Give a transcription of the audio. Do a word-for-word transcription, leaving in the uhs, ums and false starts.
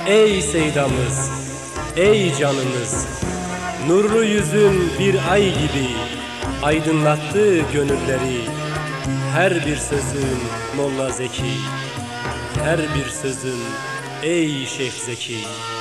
ey seydamız, ey canımız. Nurlu yüzün bir ay gibi aydınlattı gönülleri. Her bir sözün Molla Zeki, her bir sözün ey Şeyh Zeki.